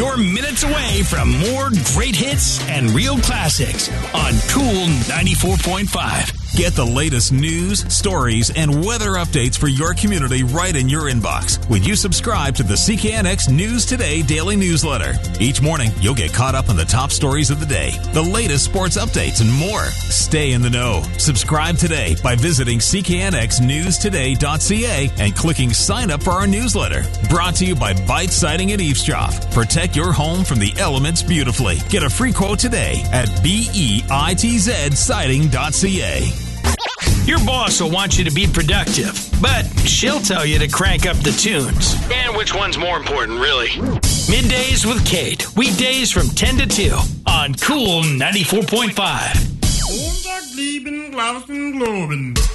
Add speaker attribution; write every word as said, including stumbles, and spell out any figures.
Speaker 1: You're minutes away from more great hits and real classics on Cool ninety-four point five. Get the latest news, stories, and weather updates for your community right in your inbox when you subscribe to the C K N X News Today daily newsletter. Each morning, you'll get caught up on the top stories of the day, the latest sports updates, and more. Stay in the know. Subscribe today by visiting c k n x news today dot c a and clicking sign up for our newsletter. Brought to you by Bite Siding and Eavesdrop. Protect your home from the elements beautifully. Get a free quote today at bitz siding dot c a.
Speaker 2: Your boss will want you to be productive, but she'll tell you to crank up the tunes. And which one's more important, really? Middays with Kate. Weekdays from ten to two on Cool ninety-four point five.